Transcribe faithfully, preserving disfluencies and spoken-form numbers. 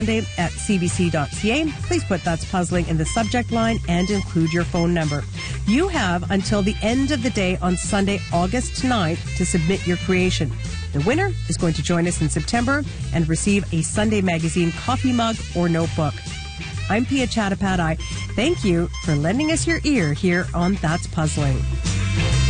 Sunday at c b c dot c a. Please put That's Puzzling in the subject line and include your phone number. You have until the end of the day on Sunday, August ninth to submit your creation. The winner is going to join us in September and receive a Sunday Magazine coffee mug or notebook. I'm Pia Chattopadhyay. Thank you for lending us your ear here on That's Puzzling.